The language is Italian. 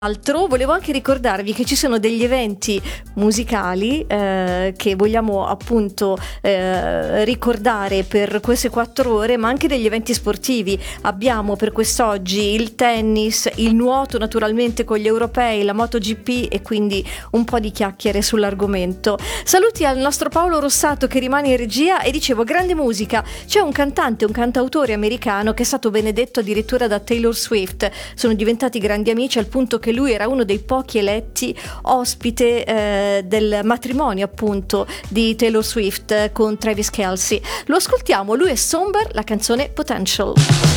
Altro, volevo anche ricordarvi che ci sono degli eventi musicali che vogliamo appunto ricordare per queste 4 ore, ma anche degli eventi sportivi. Abbiamo per quest'oggi il tennis, il nuoto naturalmente con gli europei, la MotoGP e quindi un po' di chiacchiere sull'argomento. Saluti al nostro Paolo Rossato che rimane in regia e dicevo grande musica. C'è un cantante, un cantautore americano che è stato benedetto addirittura da Taylor Swift. Sono diventati grandi amici al punto che lui era uno dei pochi eletti ospite del matrimonio appunto di Taylor Swift con Travis Kelce. Lo ascoltiamo, lui è Somber, la canzone Potential.